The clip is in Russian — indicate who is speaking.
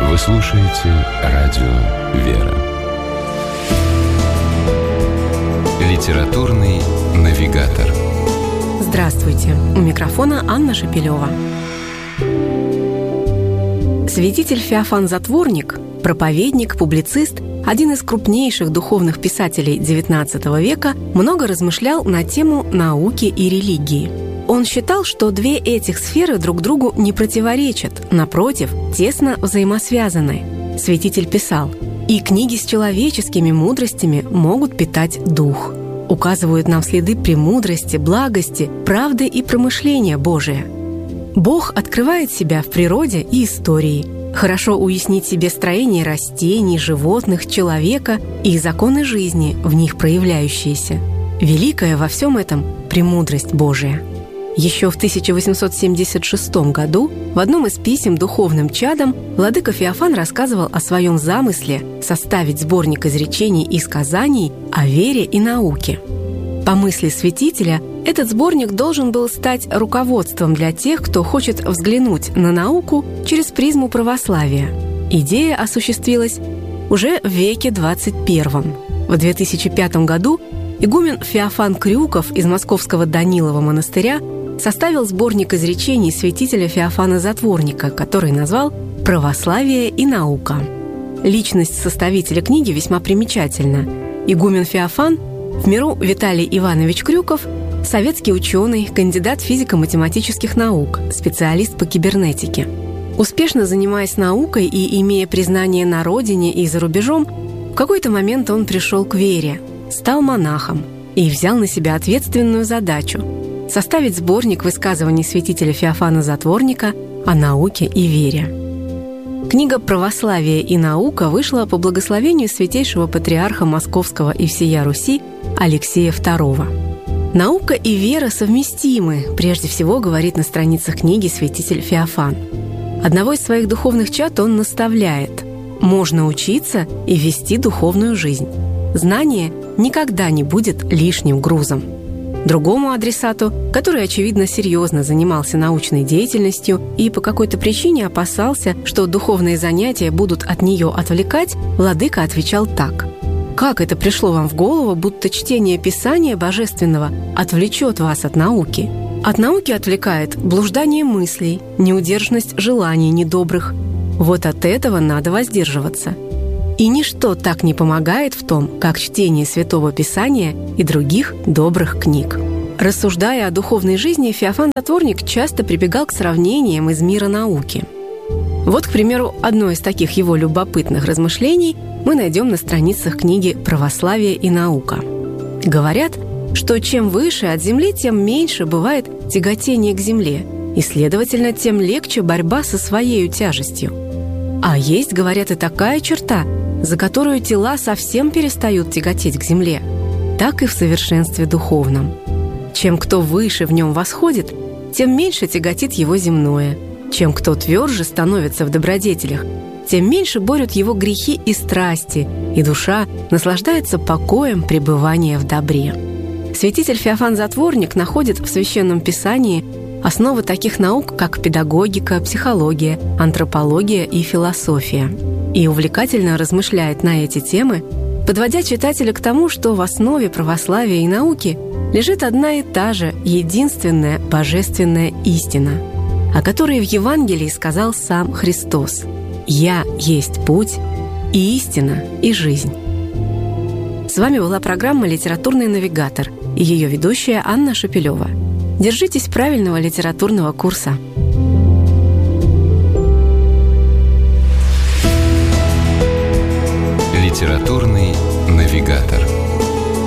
Speaker 1: Вы слушаете радио «Вера». Литературный навигатор.
Speaker 2: Здравствуйте! У микрофона Анна Шапилева. Святитель Феофан Затворник, проповедник, публицист, один из крупнейших духовных писателей XIX века, много размышлял на тему науки и религии. Он считал, что две этих сферы друг другу не противоречат, напротив, тесно взаимосвязаны. Святитель писал: «И книги с человеческими мудростями могут питать дух, указывают нам следы премудрости, благости, правды и промышления Божия. Бог открывает себя в природе и истории. Хорошо уяснить себе строение растений, животных, человека и законы жизни, в них проявляющиеся. Великая во всем этом премудрость Божия». Еще в 1876 году в одном из писем духовным чадам владыка Феофан рассказывал о своем замысле составить сборник изречений и сказаний о вере и науке. По мысли святителя, этот сборник должен был стать руководством для тех, кто хочет взглянуть на науку через призму православия. Идея осуществилась уже в веке XXI. В 2005 году игумен Феофан Крюков из московского Данилова монастыря составил сборник изречений святителя Феофана Затворника, который назвал «Православие и наука». Личность составителя книги весьма примечательна. Игумен Феофан в миру Виталий Иванович Крюков – советский ученый, кандидат физико-математических наук, специалист по кибернетике. Успешно занимаясь наукой и имея признание на родине и за рубежом, в какой-то момент он пришел к вере, стал монахом и взял на себя ответственную задачу – составить сборник высказываний святителя Феофана Затворника о науке и вере. Книга «Православие и наука» вышла по благословению святейшего патриарха Московского и всея Руси Алексея II. Наука и вера совместимы, прежде всего говорит на страницах книги святитель Феофан. Одного из своих духовных чад он наставляет: можно учиться и вести духовную жизнь. Знание никогда не будет лишним грузом. Другому адресату, который, очевидно, серьезно занимался научной деятельностью и по какой-то причине опасался, что духовные занятия будут от нее отвлекать, владыка отвечал так: «Как это пришло вам в голову, будто чтение Писания Божественного отвлечет вас от науки? От науки отвлекает блуждание мыслей, неудержанность желаний недобрых. Вот от этого надо воздерживаться. И ничто так не помогает в том, как чтение Святого Писания и других добрых книг». Рассуждая о духовной жизни, Феофан Затворник часто прибегал к сравнениям из мира науки. Вот, к примеру, одно из таких его любопытных размышлений мы найдем на страницах книги «Православие и наука». Говорят, что чем выше от земли, тем меньше бывает тяготение к земле, и, следовательно, тем легче борьба со своей тяжестью. А есть, говорят, и такая черта, за которую тела совсем перестают тяготеть к земле, так и в совершенстве духовном. Чем кто выше в нем восходит, тем меньше тяготит его земное. Чем кто тверже становится в добродетелях, тем меньше борют его грехи и страсти, и душа наслаждается покоем пребывания в добре. Святитель Феофан Затворник находит в Священном Писании основы таких наук, как педагогика, психология, антропология и философия, и увлекательно размышляет на эти темы, подводя читателя к тому, что в основе православия и науки лежит одна и та же единственная божественная истина, о которой в Евангелии сказал сам Христос: «Я есть путь и истина и жизнь». С вами была программа «Литературный навигатор» и ее ведущая Анна Шапилева. Держитесь правильного литературного курса.
Speaker 1: Литературный навигатор.